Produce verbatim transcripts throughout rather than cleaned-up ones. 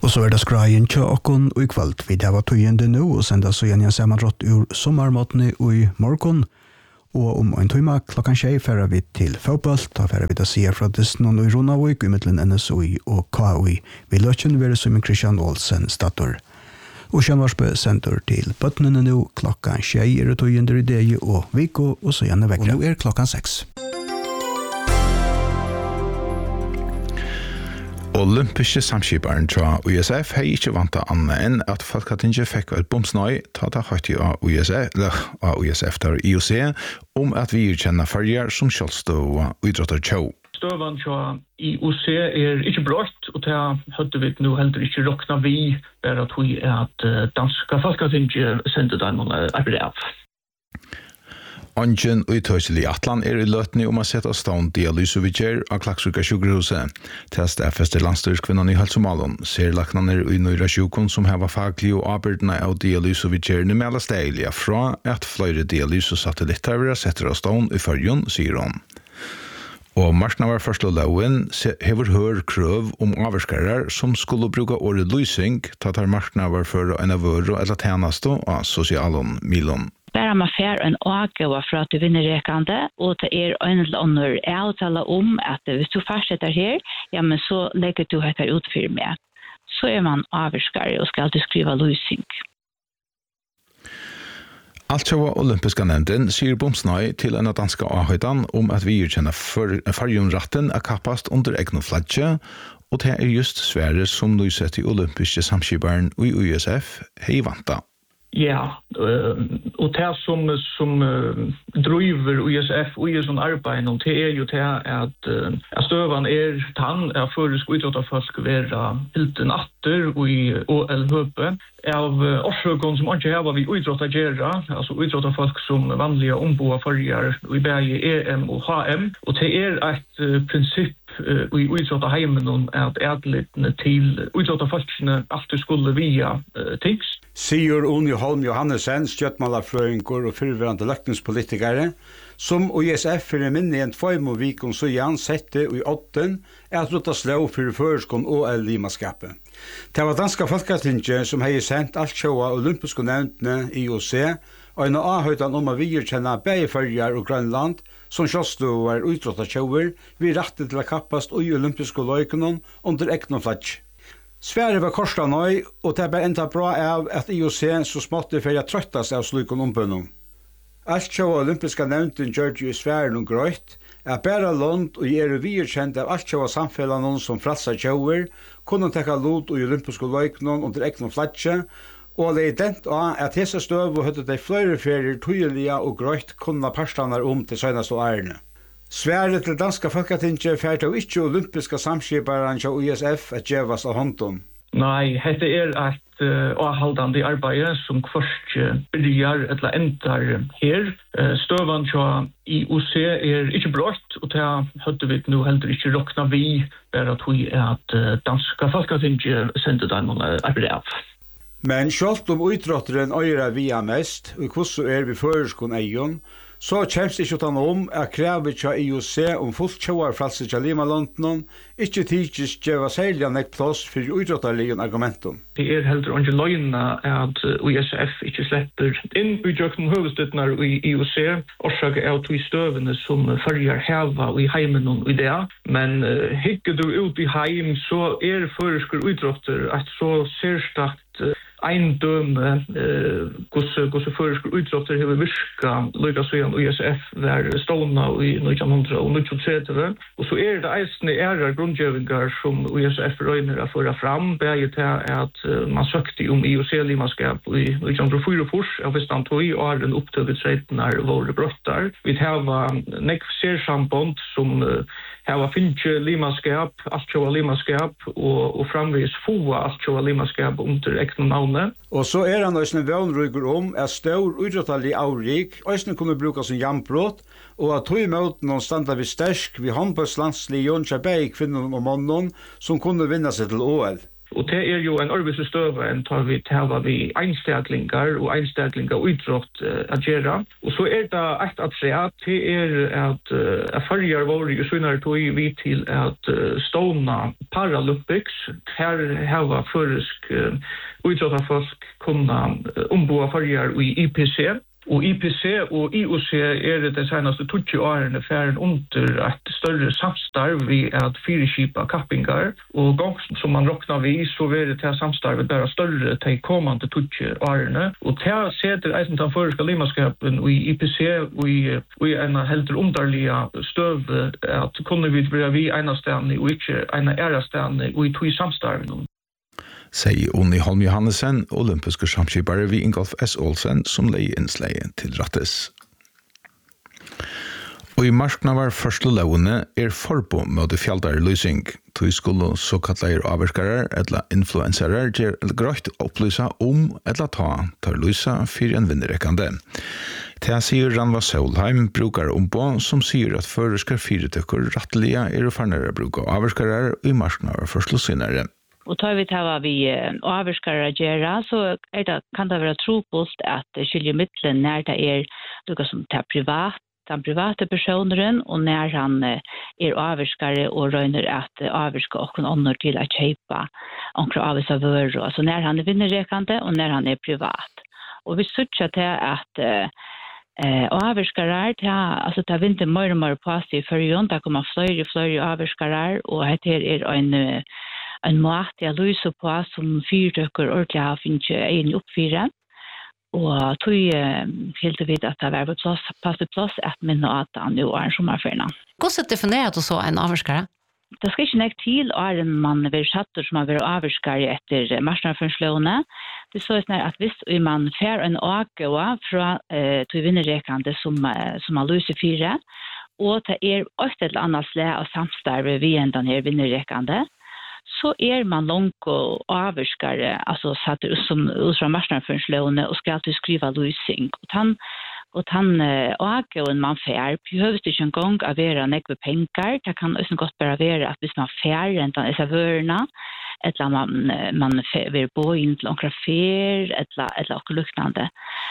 Og så er det skrajen til okkon og i kveld. Vi det var tøyende nå og senda så igjen en sammenrott ur sommermåtene i morgen. Og om en tøyma klokkan tjei færer vi til fotball. Da færer vi da sier fra Disnon og i Ronavik, i midtelen N S O I og K O I. Vi løtjen være som Christian Olsen stator. Og Kjønvarsbø sender til bøttene nå klokkan tjei er det tøyende i deg og Viko, og så gjerne vekkere. Og nå er klokkan seks. Olympiske samskiparen fra U S F har ikke vant til annet enn at Folketinget fikk et bomsnøy ta det høyt av U S F, eller av U S F der I O C, om at vi kjenner følger som kjølstå og idretter tjå. Støvan fra I O C er ikke brått, og det hadde vi nå heller ikke råkna vi, bare at vi er at danska Folketinget sendte den arbeid av. Ongen uttøyselig Atlan er I løtene om å sette stånd dialysevidger av Klaksvika sjukkerhuset. Til stedfester landstyrskvinnan I Halsomalen ser laknaner I nøyra sjukon som hever faglig og arbeidene av dialysevidgerne med alle stegelige fra at flere dialysesatellitter vil sette av stånd I førjon, sier hun. Og marknaver første loven hever hør krøv om avvarskarer som skulle bruke året lysing til at marknaver for en av våre eller tjeneste av sosialen milon. Bara man får en ågåva för att du vinner rekande och det är en eller annan avtala om att hvis du fortsätter här, ja men så lägger du här ut för mig. Så är man avvarskare och ska alltid skriva lysing. Altsjåa olympiska nämnden sier bomsnøy til en av danska avhøydan om at vi kjenner fargjumratten er kappast under egno flagge, og det er just Sverige som nøysett I olympiske samskiparen og I U S F hei vanta. Ja, uh, og det som, som uh, driver U S F og I sånn arbeid, det er jo det at uh, støvan er tann, er føresk idrottarfolk være helt natter og I O L-høpe, av uh, årsøkene som ikke har vi idrottar gjøre, altså idrottarfolk som vanlige omboa forrige I begge E M og H M, og det er et uh, prinsipp uh, I idrottarheimen at edlitene til idrottarfolkene alltid skulle via uh, tiks. Sigur Unni Holm Johannesen, stjøttmalarfrøyngur og fyrverande løkningspolitikere, som U S F for minne en tveim og vikon så Jan sette I åtten er at rutta slå for føreskon O L-limaskapet. Det var danska Folketinget som hei sendt alt sjåa olympiske nevntene I O C, og en avhøytan om å virkjenne Beiføljar og Grønland, som kjøståer og utrottatjåer, vi rettet til å kappast og olympiske løykenon under eknoflatj. Sverige var korsta nøy, og det ble enda bra av at I O C så smått for jeg trøttast av slukon ombønnom. Alt sjåa olympiska nevnten gjør jo I Sverige noen grøyt, er bare land og er virkjent av alt sjåa samfellan som fralsa tjåer, kunne tekka lot og olympiske løykenon under eknoflatje, og det er dent av at hese støv og høtte de flere ferier tydelige og grøyt kunne parstanar om til søgnaste ærene. Sverige til danska Folketinget fært av ikke olympiska samskiparen til U S F at gjevas av hånden. Nei, dette er et uh, avhaldande arbeid som først uh, byrjar eller endar her. Uh, støvan til I O C er ikke brått, og det hadde vi nå heller ikke råkna vi, bare at vi er at uh, danska Folketinget sendte den arbeid av. Men selv om utrotteren øyre via mest, og hvordan er vi føreskon eion, så kjemst ikke utan om at kravet til I O C om fullt tjoarfralse til Limalondon ikke tidsis gjeva særlig nek plass for utrottarlige argumentum. Det er heller ikke løgna at U S F ikke slipper inn utjøkken høgestøttene I I O C, årsak av to støvene som følger heva I heimen og I det. Men uh, hikker du ut I heim, så er føresker utrotter at så særstakt uh, ein døme hvordan uh, føresker utrotter har virka lykka søyan U S F der stående I nitton tretti, og så er det eisne ærer grunngjøvingar som U S F røyner å føre fram, begge til at uh, man søkte om I O C-limaskap I nitton fyrtifire, og hvis han tog I åren opptøket trettene våre brøttar. Vi har nekv sersambond som uh, har finnet limaskap, alt sjåa limaskap, og, og framvis få alt sjåa limaskap under ekne navnet. Og så er han også en vønryger om at stor utrottarlig avrik også kunne bruke som jambrott, og at tog måten noen standa vi stersk vi håndbørslandslig Jon Kjabæk, kvinnen og mannen, som kunne vinne seg til O L. Och det är ju en arbetsstöva än tar vi täva vi einstädlingar och einstädlingar utrott uh, att göra. Och så är det ett att säga det är att uh, följer var ju synner tog vi till att uh, ståna Paralympics. Här har föresk uh, utrottarfolk kunna uh, omboa följer i I P C. Och I P C och I O C är det de senaste tjugo åren färden under ett större samstarv vid att fyrskipa kappingar. Och gång som man räknar vid så är det här samstarvet bara större till kommande tjugo åren. Och det här sätter eisen den förska limaskapen i I P C och i, och i en helt underliga stöv att kunna vi börja vid ena ställen och inte ena ära ställen och i två samstarven. Sier Unni Holm Johannesen, olympiske samskipare vid Ingolf S. Olsen, som leie innsleie til rattes. Og i marknavar første lovene er forbo møte fjaldare lysing. Tui skulle så kallar avverskarar eller influensarar ger grøtt opplysa om eller ta tar lysa for en vinnerekkande. Det sier Ranva Solheim, brukar ombå, som sier at føreskar fyretøkker rattelige er å farnere bruka avverskarar i marknavar første synere. Och tar vi till vi avskara gera så är det kan det vara tropult att skilja mittlen när det är något som tar privat den privata personen och när han är avskare och röner att avska och andra till att köpa ankra avsa vör alltså när han är vinnerrekande och när han är privat. Och vi söker till att eh avskarar till alltså det vinter mer och mer på sig för ju där kommer fler och fler avskarar och det är en en mat jag lyser på som fyrtöcker ordentligt har finns en uppfyra och tog helt vid att det var på plats passade plats att minna att han nu är som är förna. Hur sätter definierat så en avskare? Det ska inte näkt till är en man vill chatta som har varit avskare efter marknadsföringslåna. Det så är att visst är man fair en åka från eh till vinnerrekande som som har lyser fyra och det är ett eller annat slag av samstarv vid en den här vinnerrekande. Så är man långt och avskare alltså satt som ut från marknadsföringslåna och ska alltid skriva lysing och han och han och och en man fär behövs det en gång av era nekve pengar det kan också gott bara vara att hvis man fär räntan är så vörna eller man man vill bo in till en kafé eller eller och liknande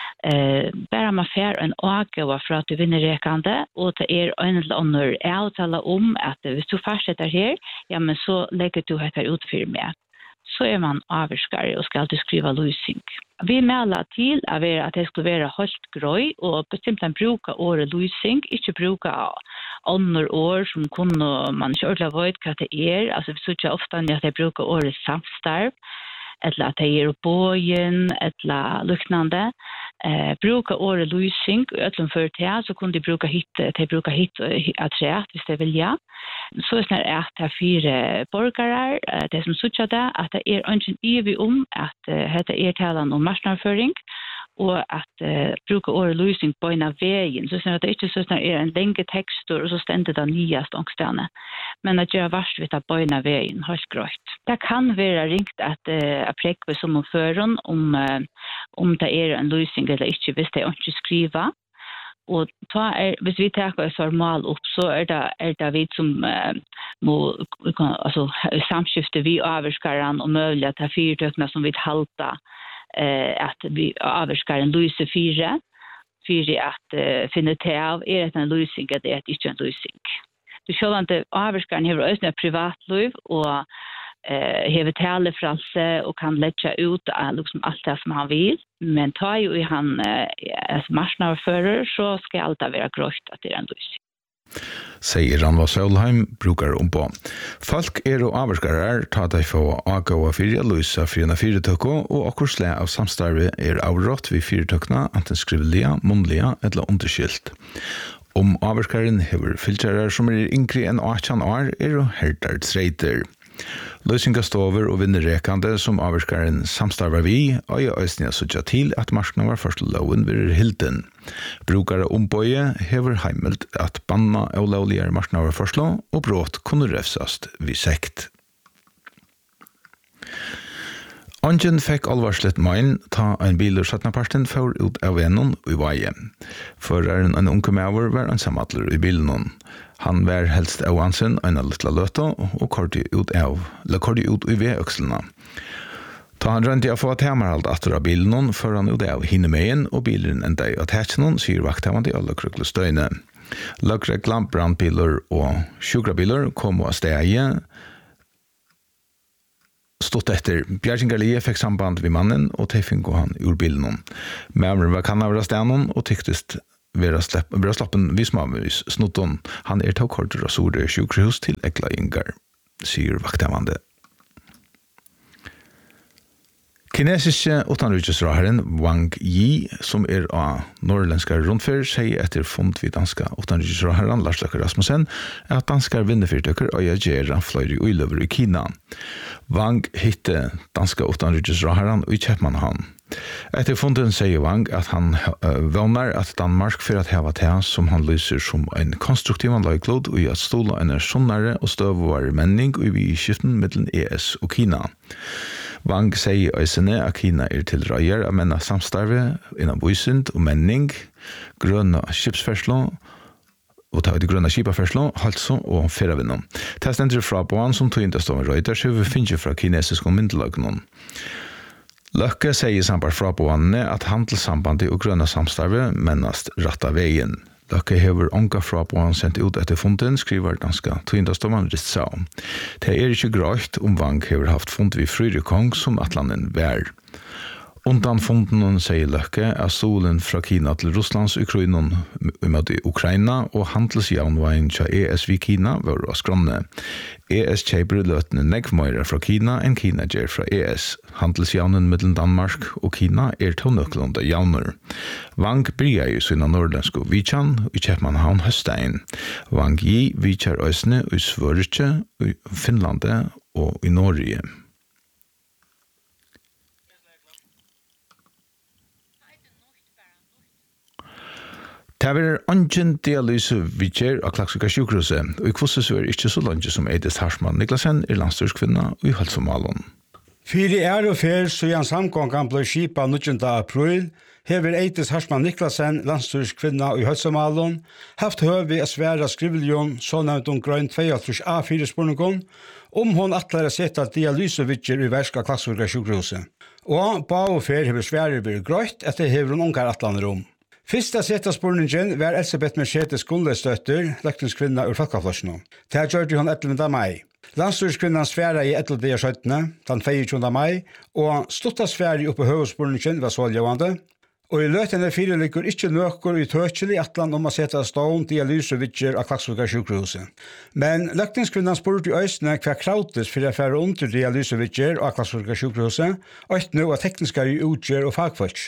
eh bara man fär en och för att du vinner rekande och det är en eller annan avtala om att hvis du fortsätter här ja men så lägger du det ut för mig så är man avskare och ska alltid skriva lysing. Vi menar till att att det skulle vara helt groj och bestämt en bruka året lysing, inte bruka andra år som kunde man inte ordentligt vet vad det är. Alltså vi ser ofta att det brukar året samstarv eller att det är bojen eller liknande. Eh, bruka året lysing och öllum för det så kunde de bruka hit de bruka hit att säga att det vill ja. Så är det att det fyra borgare det som sucha det att det är ingen evig om att det är talan om marknadsföring och att uh, bruka året lysing på en av vägen. Så att det inte så att det är en längre text och så ständer det nyaste ångstene. Men att göra vars vid att på en av vägen har skrått. Det kan vara ringt att uh, präkva som om förron om, uh, om det är en lysing eller inte hvis det inte skriva. Och ta är hvis vi tar ett formal upp så är det är det vi som uh, må alltså samskifte vi avskaran och möjligt att ha fyrtökna som vi halta eh att vi avskar en lyse fyra för att uh, finna till av är det en lysing det är inte en lysing. Du ska inte avskar en hela östra privatliv och eh heva tale fralse och kan lägga ut uh, liksom allt det som han vill men tar ju i han uh, as marknadsförare så ska allt vara grått att det är en lysing. Sier Ranva Solheim, brukar om på. Folk er og avvarskarar ta deg få avgåa fyrir lysa fyrir en fyrirtøkko og okkur sle av samstarve er avrått vi fyrirtøkkna anten skrivelia, munnliga eller underskilt. Om avvarskaren hever fylkjarar som er yngre enn åtjan år er og herdar treiter. Løysingastover og vinnerrekande som avvarskaren samstarvar vi og jeg øyne sutja til at marskna var første loven vir hilden. Brukare ombøye hever heimelt at banna og lovligere marskna var første og brått kunne refsast vi sekt. Ongen fikk alvarslet main ta en bil ur sattnaparten for ut av vennen i vaje. Føreren en unge maver var en samadler i bilen. Han var helst av ansen en lilla løta og korti ut av, eller korti ut i veøkslene. Ta han rønti å få temarhald atter av bilen før han ut av hinnemeien og bilen enda i attachenen, sier vakthavande i alle krukle støyne. Løkregla, brandbiler og sjukrabiler kom av stegi. Stått etter Bjergingarlie fikk samband ved mannen og teifingo han ur bilen. Mævren var kannavra stenen og tyktest vera slappen vismavis snutton. Han er tog kortur av Sore sjukhus til Ekla Ingar, sier vakthavande. Kinesiske utanriksraharen Wang Yi, som er av norrländska rundfyr, sier etter fund vid danska utanriksraharen Lars Løkke Rasmussen at danskar vinnefyrtøkker og gjerra flere uiløver i Kina. Wang hitte danska utanriksraharen i Kjepmanhavn. Etter funden sier Wang at han uh, vånar at Danmark for at heva til som han lyser som en konstruktiv løyklod og i at stola en sunnare og støvare menning og i skiften mellom E S og Kina. Wang sier øysene at Kina er til røyer av menna samstarve innan boisind og menning, grønne skipsferslo, og ta ut grønne skipaferslo, halso og feravinnom. Det stender fra Boan som tog innstående røyder, så vi finner fra kinesiske myndelagene. Løkke sier samband fra Boanene at handelssambandet og grønne samstarve mennast ratta veien. Løkke hever onka fra på han sendt ut etter funden, skriver danska tøyndastomman Ritsa. Det er ikke grøyt om Wang hever haft fund vid Fryre Kong som atlanen vær. Undan funden sier Løkke at stolen fra Kina til Russlands Ukrainon med Ukraina og handelsjavnveien til E S vid Kina var å skronne. E S kjeiper løtene negvmøyre fra Kina enn Kina gjør fra E S. Handelsjavnen mellom Danmark og Kina er tånøklande javner. Wang bryr i sina norrländske vidtjan i Kjepmanhavn høstein. Wang Yi vidtjar øsne i Sverige, i Finlande og i Norge. Det er ungen dialyse vidtjer av Klaksvika sjukhuset, og i kvosses er ikke så langt som Eidis Harsman Niklasen er landstyrskvinna i Halsomalen. Fyri er og fer, så Jan Samkongan ble skipa nittjunda april, hever Eidis Harsman Niklasen, landstyrskvinna i Halsomalen, haft høvi å sværa skriveljon, så nevnt om grønn tjuetre A fire spurningon, om hon atler å sette dialyse vidtjer i verska Klaksvika sjukhuset. Og ba og fer hever svære vært grøyt, etter hever hun ungar atlaner om. Fyrsta setta spurningen var Elisabeth Mercedes Gunnlestøtter, lektingskvinna ur Falkaflosjeno. Det her gjørte hun ellevte mai. Landstyrskvinnan sværa i ellevte syttende, den tjuetre mai, og stutta sværi oppe høvespurningen var svaljående, og i løtene fire ligger ikke nøkker i tøkjelig atlan om å sette stån dialysevitjer av Klaksvika sjukhuset. Men lektingskvinnan spurte i øysene hva krautis for å fære under dialysevitjer av Klaksvika sjukhuset, og et nå av tekniskare utgjør og fagfolk.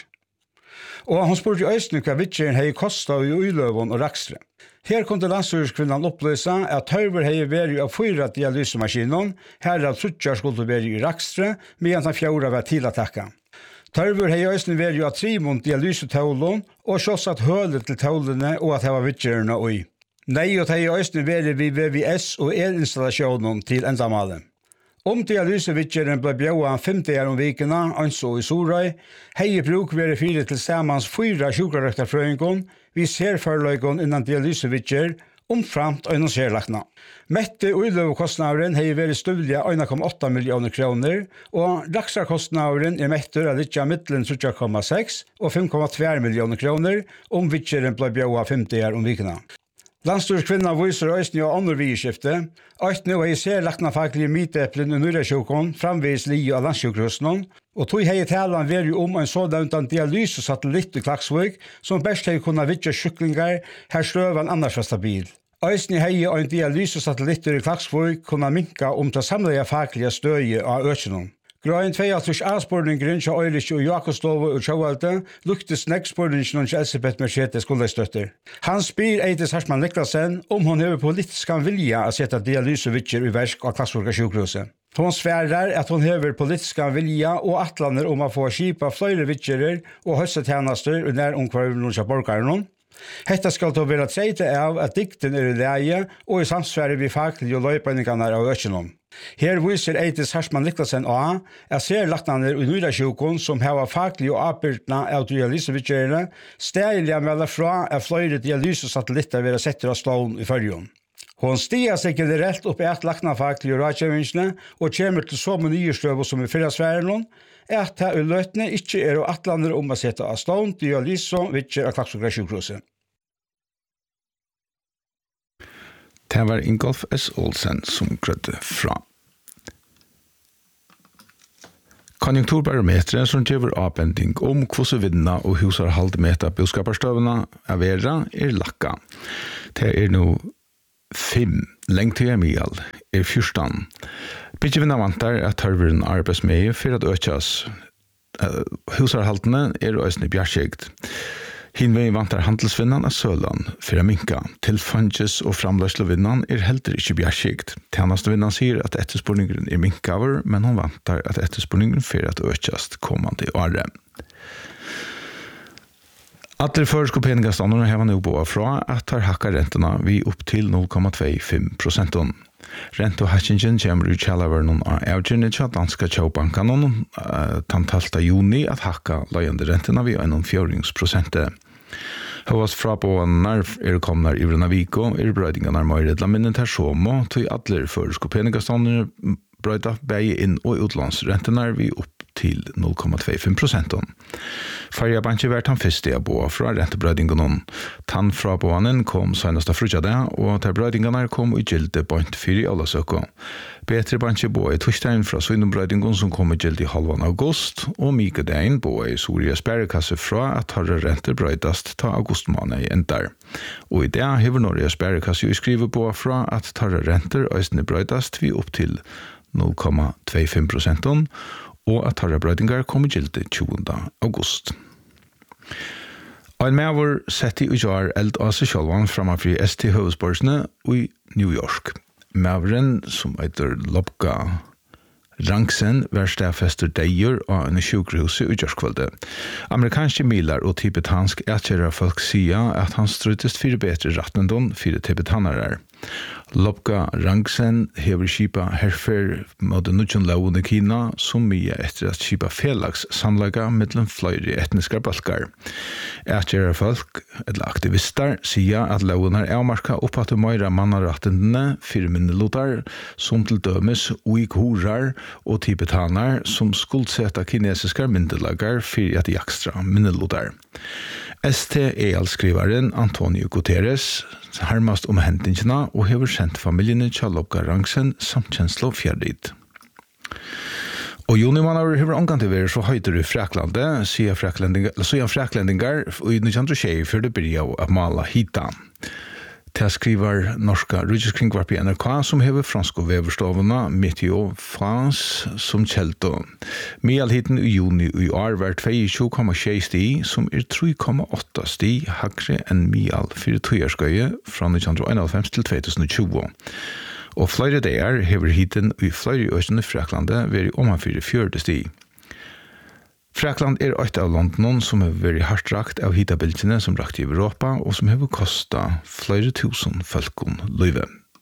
Og han spurte i øyne hva vidtjeren hei kostet i uiløven og rakstre. Her kunne landstyrskvinnan opplysa at tørver hei væri av fyra dialysemaskinen, her av trutjar skulle væri i rakstre, medan han fjora var tilatakka. Tørver hei øyne væri av trimund dialysetålen, og sjås at hølet til tålene og at hei var vidtjerene ui. Nei, og hei øyne væri vi V V S og elinstallasjonen til endamalen. Om dialysevitjeren ble bjøa fem dager om vikene, anså i Sorøy, hei bruk være fire til samans fyra sjukrarøktarfrøyngon, vi ser forløygon innan dialysevitjer, omframt og serlakna. Mette uiløvekostnavren hei vært stuvlige en komma åtta millioner kroner, og raksarkostnavren er mettur av littja middelen tre komma seks og fem komma två millioner kroner, om vitjeren ble bjøa fem dager om vikene. Landstyrskvinna viser øyne og andre vidskifte, og nå har jeg ser lagt faglige myteplen i Nyrasjukon, framvis li av landsjukhusen, og tog hei talan veri om en sådan dialysesatellitt i Klaksvik, som best hei kunne vitja sjuklingar, her sløvan annars var stabil. Øyne hei og en dialysesatellitter i Klaksvik kunne minka om til samleie faglige støye av økjennom. Grøyen tjuetre A-spurningen til Øylich og Jakobstove og Sjøvalte luktes nekk-spurningen til Elisabeth Mercedes Gunnlestøtter. Han spyr Eidis Harsman Niklasen om hun har politisk vilja å sette dialysevitjer i versk av Klaksvika sjukhuset. Hun sverar at hun har politisk vilja og atlaner om å få skipa flere vitjerer og høstetjenester under omkvarven til borgerne. Hetta skal då være treite av at dikten er i leie og i samsvære vi faglige og løypeningene av økjennom. Her viser Eitis Harsman Niklasen A, at ser laknaner i Nyrasjukon som har faglig og avbyrdna av dialysevitjerne, stærlig melder fra at flere dialysesatellitter vil sette av slån i førjon. Hon stiger seg generelt opp i et laknafaglige rådkjøvingsene og kommer til så mye nye støv som i fyrrasfæren, at det i løtene ikke er å atlander om å sette av slån dialysevitjer av Klaksvika sjukhuset. Det var Ingolf S. Olsen som grødde fra. Konjunkturbarometret som gjør avbending om hvordan vinna og husarhold meta boskaparstøvene av vera er lakka. Det er nå fem, lengtøy er mial, er fyrstan. Byggjevinna vantar at tørveren arbeidsmeie for at økjas. Husarholdene er øysene bjerskjegt. Hinvei vantar handelsvinnan av sølan for å minka. Tilfanges og framløslevinnan er heller ikke bjerskjegt. Tjenestevinnan sier at etterspurningen er minkaver, men hun vantar at etterspurningen for at økjast kommande åre. Alle føreskopeningastanderne har nå på fra at tar hakka rentena vi opp til null komma tjuefem prosent. Rent og hattingen kommer ut kjallaveren av avgjørende til danska tjaubankanen den tolvte juni at hakka løyende rentena vi en fjøringsprosente. Høvast frabående er kommet i Vrønaviko er brøydingene mer redla minnet her så må til alle føreskopeningastanderne brøyda begge inn- og utlandsrentene vi opp til null komma tjuefem prosent. Farja banki vært han første av boa fra rentebrøydingene. Tann fra boanen kom senest av frutjade, og til brøydingene kom i gilde bant fyri alle søkå. Betre banki boa i torsdagen fra søgnebrøydingene som kom i gilde i halvan august, og mykadegn boa i Soria sperrekasse fra at tarre renter brøydast ta augustmåned i endar. Og i det hever Norge sperrekasse jo skrive boa fra at tarre renter østene brøydast vi opp til null komma tjuefem prosent, og at tarra brøydingar kom i gilde tjuende august. Ein mævur setti i jar eld av seg sjálvan framafri S T høvesborgsene i New York. Mævuren, som heter Lobka Rangsen, var stedfester deier av en sjukhuset i Gjørskvalde. Amerikanske milar og tibetansk etkjæra folk sier at han struttest fyrir betre rattendon fyrir tibetanerar. Lobka Rangsen hever skipa herfer mot nutjon laun i Kina som mye etter at skipa felags samlaga mellom fløyre etniska balkar. Etkjæra folk, eller aktivistar, sier at launar er avmarka opphatt og møyra mannarattendene fyrir minnelotar som til dømes uigurar og tibetanar som skuldsetta kinesiskar myndelagar fyrir at jakstra minnelotar. S T E-skrivaren Antonio Guterres harmast om hendingene og hever sendt familiene til Lobka Rangsen samt kjenslo fjerdid. Og junimannar hever omgang til å være så høyder i Fræklande, sier Fræklendingar i nitton tjei for det byrja av mala hita. Til skriver norska rydgjøskringvarp i N R K som hever fransko veverstovene Meteo France som kjelto. Mialhiten i juni i år var tjueto komma sju sti som er tre komma åtta sti hakre enn mial fyrir tøyarskøye fra nitton einoghalvfems til to tusen og tjue. Og flere dager hever hiten i flere øsene i Fræklande veri omanfyrir fjørde sti. Frækland er ett av London som har vært hardt rakt av hitabiltene som rakt i Europa og som har kostet flere tusen folkene løyve.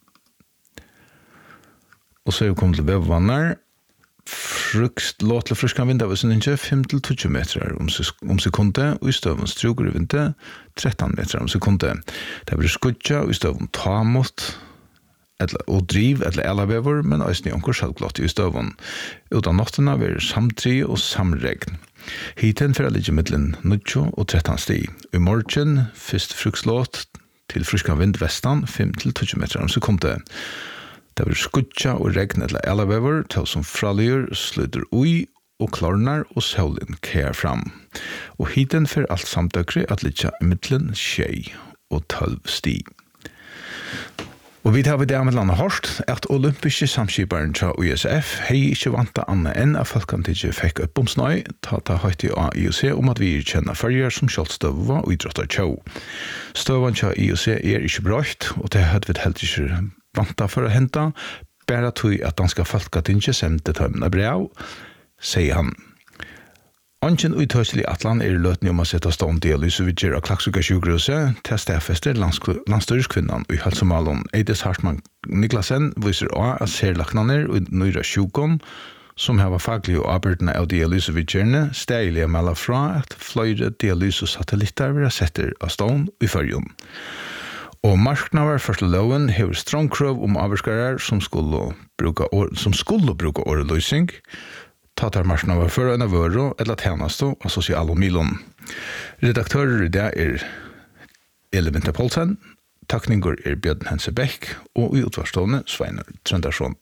Og så er vi kommet til vevvannar. Frukst, låt til fruskan vind av oss ikke fem til tjue meter om, om sekundet, og i støven struger i vindet tretton meter om sekundet. Det blir skudja, og i støven ta mot og driv eller elavever, men også nye omkurs halvglott i støven. Utan nottena vil samtri og samregn. Hiten for alle middelen nitton og tretton sti. I morgen, først frukslåt til fruskan vind vestan, fem til tjue meter om sekundet. Det vil skudja og regn eller elavever, til som fralyr, slutter ui, og klarnar og solen kær fram. Og hiten for alt samtøkri at litja middelen tjei og tolv sti. Og vi tar vi det med landet hårst at olympiske samskiparen til U S F hei ikke vant annet enn at folkene ikke fikk opp om snøy, ta ta høyt i I O C om at vi kjenner førjer som kjølstøva og idrottar tjå. Støvan til I O C er ikke brøyt, og det hadde vi helt ikke vant for å hente, bare tog at danske folkene ikke sendte tømmene brev, sier han. Anken uttøyselig atlan er løtning om å sette stånd dialyse vidger av Klaksvika sjukhuset til stedfester landstyrskvinnan i Halsemalen. Eides Hartmann Niklasen viser også at serlaknaner og nøyre sjukon som har faglig og arbeidende av dialysevidgerne stegelig melder fra at flere dialysesatellitter vil ha setter av stånd i førjon. Og marknaver første loven har strong krav om avvarskarer som skulle bruke, som skulle bruke åreløsning, tatar marknaver for en av vøro eller tjeneste av sosiale miljon. Redaktører i det er Elevinter Polsen, takninger er Bjørn Hense Bæk og i utvarstående Sveinar Trøndarsson.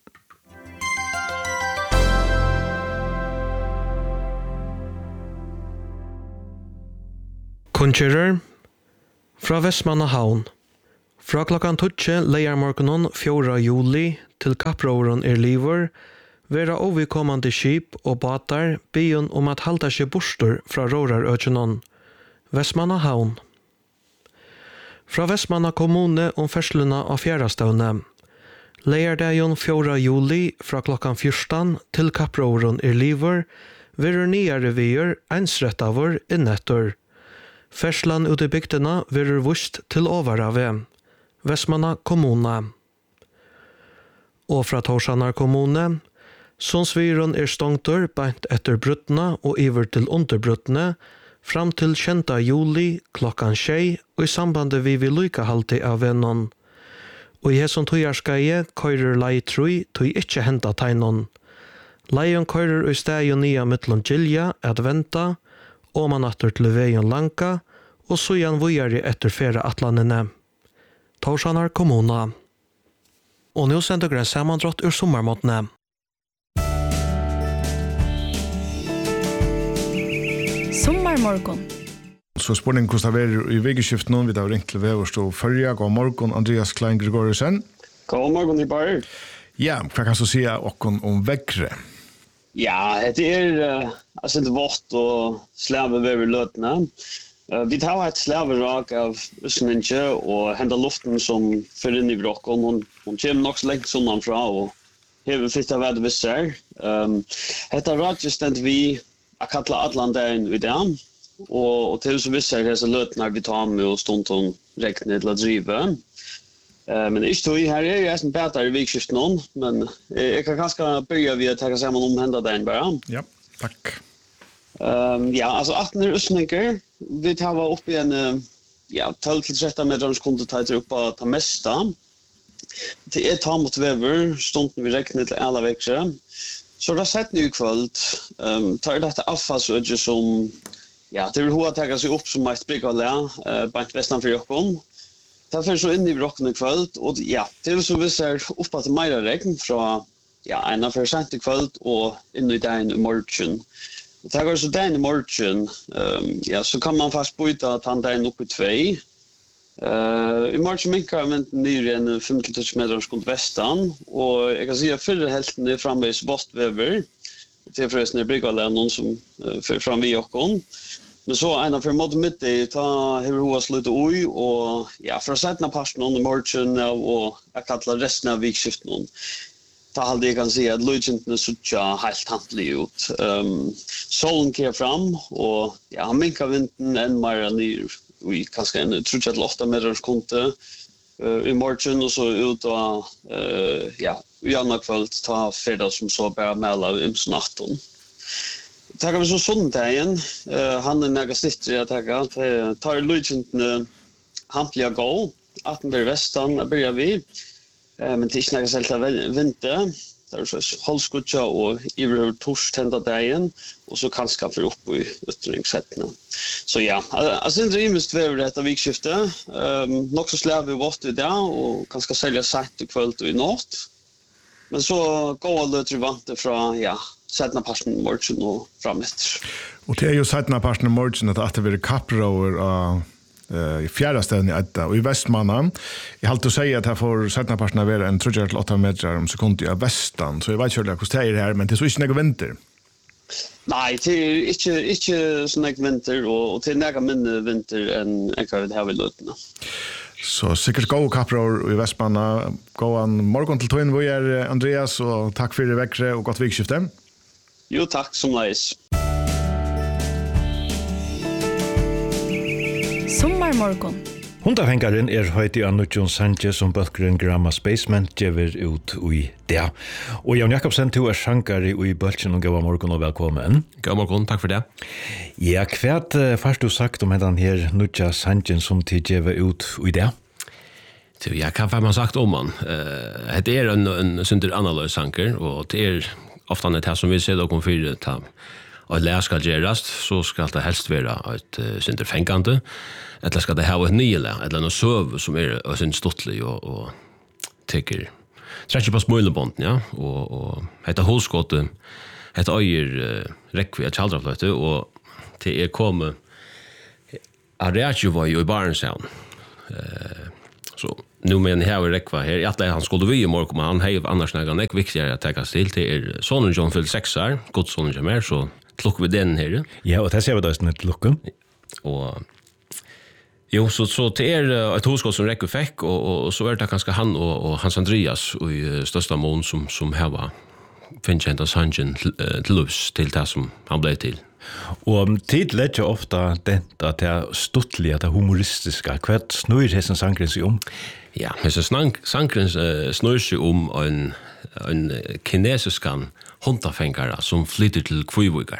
Kunnskjører fra Vestmanna havn. Fra klokkan tutsi leier morgenen fjorda juli til kappråren er liver, vera overkommande skip og batar byen om at halda seg bostor fra rårarøkjenon. Vestmanna havn. Fra Vestmanna kommune om fersluna av fjærastavne. Leier dagen fjorda juli fra klokkan fjørstan til kappråren er liver, vera nyare vier einsrettavur innettur. Ferslan ute i bygdena verur vust til Åvarave, Vestmanna kommune. Og fra Torsanar kommune, Sonsviron er stongtur beint etter bruttene og iver til underbruttene, fram til tjenta juli klokkan tjei og i sambandet vi vil lykahalte av vennon. Og i hesson tøyarskeie køyrer lei trui tøy ikkje henta tegnon. Leion køyrer i steg og nia mittlom Gilja at venta, og man atter til veien Lanka, og så igjen vujari etter fere atlandene. Torsanar kommuna. Og nå sender grøn samandrott ur sommarmåttene. Sommarmorgon. Så spurning hvordan det er i vegeskiften, vi har ringt til Veverst og Førja. God morgen, Andreas Klein Gregorisen. God morgen, i bare. Ja, hva kan du si om vekre? Ja, det er uh, altså det vått og slave over løtene. Uh, vi tar et slaverak av Østninje og hender luften som fyller inn i brokken. Hun, hun kommer nok så lengt sånn fra og hever fritt av hva det visser. Um, Hette radgestent vi har kattlet Atlanten i det. Og, og til så visser disse løtene vi tar med og stundtom rekne til å drive. Uh, men ikke tog her er jeg som bedre i vikskiften noen, men jeg kan kanskje begynne ved å ta sammen om hendene den bare. Ja, takk. Um, ja, altså atten er Østninker. Vi tar opp i en uh, ja, tolv til tretten meter kunde ta til opp av det meste. Det er ta mot vever, stunden vi rekner til alle vekkere. Så det har sett ny kvöld. Um, tar dette avfallsødje som, ja, det vil hoa ta seg opp som et bryggalé, uh, bant vestan for jokken. Därför så in i brocken i kväll och ja, till så vi ser upp att mer regn från ja, en av sent i kväll och in i den i morgon. Det här går så den i morgon, um, ja, så kan man fast byta att han den upp i två. Uh, I morgon minkar vi ner en femtio meter skont västan och jag kan säga förra hälften är framme i Bostvever. Det är förresten är bryggalä någon som uh, för fram vid Jokkon. Men så en av för mot mitt i ta hur hoa sluta oj och ja för sättna passen under morgon och jag kallar resten av vikskiften någon. Ta hade jag kan se att lugenten så tjå helt hantlig ut. Ehm solen kör fram och ja han minkar vinden en mer ner vi kanske en tror jag åtta meter konte uh, i morgon och så ut och uh, ja vi andra kväll ta fredag som så bara mellan i natten. Tackar vi så söndagen. Uh, han är några sitter jag tackar. Tar lugenten hantliga gå. Att den västan börjar vi. Uh, men det är inte helt vinter. Det är så hållskutja och över torsk tända dagen. Och så kanske för upp i yttringssättena. Så ja, alltså det är mest över detta vikskifte. Um, Något så slår vi bort i det och kanske sälja sagt i kväll och i natt. Men så går det till vante från ja. Sättna passen morgon och framåt. Och det är ju sättna passen morgon att det blir kapprover av i fjärde ställen i Edda och i Västmanna. Jag har alltid att säga att här får sättna passen vara en tre till åtta meter om sekund i västan. Så jag vet inte hur det är här, men det är så inte några vinter. Nej, det är inte, inte så några vinter och, och det är några mindre vinter än en kvar det här vid lötena. Så sikkert gå kapprover i Västmanna. Gå en morgon till Twin Voyer, Andreas, och tack för det veckre och gott vikskifte. Jo, tack som leis. Sommarmorgon. Hundafengaren er høyt i Annutjon Sanje som bøtkeren Gramma Spaceman gjever ut i det. Og Jan Jakobsen, du er sjankare i Bøltjen, og gav morgen og velkommen. God morgen, takk for det. Ja, hva er først du sagt om den her Nutja Sanje som de gjever ut i det? Ja, hva har man sagt om han? Uh, det er en, en synder annerledes sanker, og det er ofte det som vi ser dere for det. Og lær skal gjerast, så skal det helst være et uh, synder fengande, eller skal det ha et nyele, eller noe søv som er uh, synder stortlig og, og teker trekker på smøylebånden, ja, og, og heter hoskåte, heter øyer uh, rekvi av kjaldrafløyte, og til er kommet av reakjuvøy i Barenshavn. Uh, så nu men här är rekva här att han skulle vi i morgon men han har annars några nek viktigare att ta sig till är sonen John fyll sex år gott sonen Jamar så klock vi den här. Ja, och det ser vi då inte lucka. Och jo så så till är ett huskott som räcker fick och och så är det kanske han och och Hans Andreas och i största mån som som här var finns inte sanjen till lus till det som han blev till. Og tid lett jo ofta dent at det er stuttelig, at det er humoristiska. Hva snur hessen sangren seg om? Ja, hessen sangren uh, snur seg om en, en kinesiskan hundafengare som flytter til Kvøyvøygar.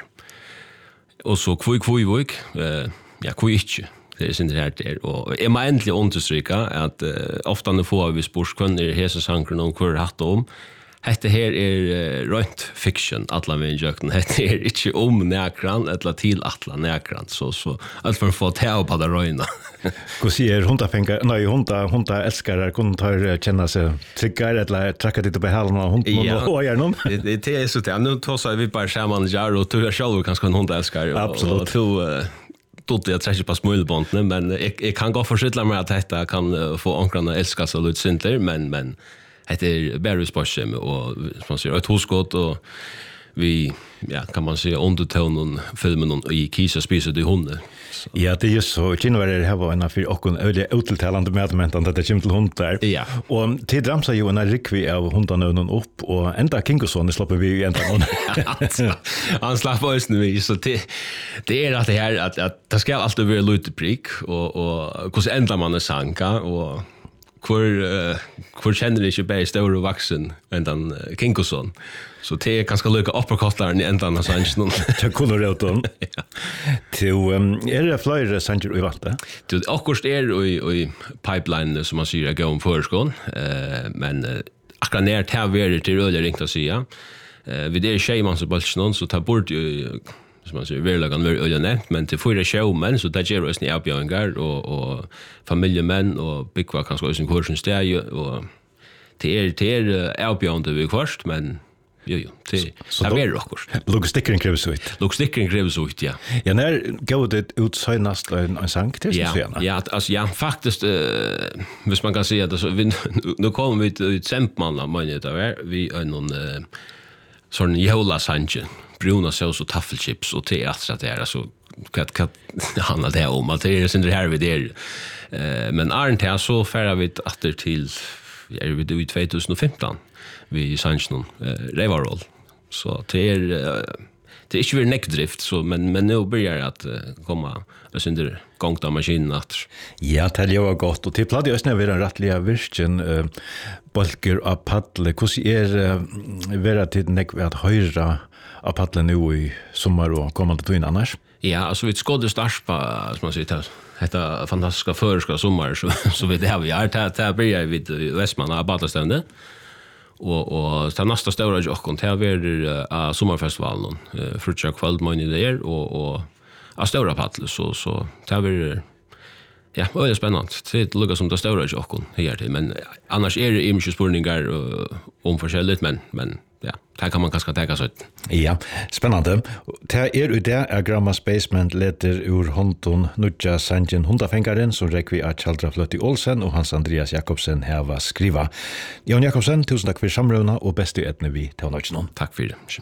Og så Kvøy-Kvøyvøyg, uh, ja, Kvøy ikke. Det er sin det her der. Og jeg må endelig understryka at uh, ofta når får vi spørs hvem er hessen sangren om hva er hatt om. Hette her er uh, rønt fiction, atla med injøkken. Hette er ikke om nekran, eller til atla nekran. Så, så alt for å få til på det røyna. Hva sier hundafengar, nei, hunda, hunda elskare, kunne ta kjenne seg tryggar, eller trakka ditt opp i halen av hunden ja, og gjennom? Det, det er så til. Nå tås vi bare sammen jar, og du er selv kanskje en hundaelskare. Absolutt. Og du... Uh, Tot jag träffar på smulbånden men jag, jag kan gå förskylla mig att detta kan uh, få onkrarna älska så lut synter men men det är Barry Sporsham och man ser ett hoskott och vi ja kan man säga undertonen filmen i Kisa spiser de hundar. Ja, det är just så. Kino är det här var en för och en öde uttalande med att det kommer till hundar. Ja. Och till dramsa ju en rikvi av hundarna upp och ända Kingoson släpper vi ju ända någon. Han släpper oss nu så det det är att det här att att det ska alltid vara lite prick och och hur ändrar man en sanka och hur uh, hur känner det inte bara stor och vuxen ändan uh, Kingoson. Så det är ganska lycka uppercuttlaren i ändan av sanchen. Det kunde det åt till um, är det fler sancher i vatten? Det är också är i i pipeline som man säger gå om förskon. Eh men uh, akkurat när det här är till öle ringt att säga. Eh vi det är scheman så bulten så tar bort ju som man säger väl lagan väl öle nämnt men till för det show men så där ger oss ni uppgångar och och familjemän och bigva kanske också en kursen steg och det är det är uppgående vi först men jo jo det så det är också logistiken krävs ut logistiken krävs ut ja ja när går det ut senast en en sank till ja, så gärna ja alltså ja faktiskt uh, hvis man kan säga det så vi, nu kommer vi till exempel man det där vi är någon uh, sån jola sanche bruna sås och taffelchips och te att det är så kat kat handlar det om att det är sin det här vi det uh, men Arnt här så färra vi åter till är vi då i tjugohundrafemton vi sanchen uh, Revarol så det är uh, det är inte väl neckdrift så men men nu börjar det att uh, komma under gångta maskinen att ja det är ju gott och till platt jag snäver en rättliga virken uh, balker av paddle hur är uh, vara till neck att höra av paddle nu i sommar och kommande tid annars ja alltså vi ska det starta som man säger detta fantastiska förska sommar så så vi det har vi är det det börjar vid Västmanna av Badastände och och det nästa stora jocken här blir uh, sommarfestivalen uh, frutja kväll man i där och och a stora paddel så så det blir ja, det är spännande. Det lukar som det stora jocken här till men annars är det inte spurningar uh, om forskjelligt men men ja, det kan man kanske tänka sig. Ja, spännande. Det är ju det är Gramma Spaceman letter ur Honton Nutja Sanjen hundafängaren som räcker vi att Kjaldra Flötti Olsen och Hans Andreas Jakobsen här var skriva. Jan Jakobsen, tusen tack för samruna och bäst i etne vi till honom. Tack för det.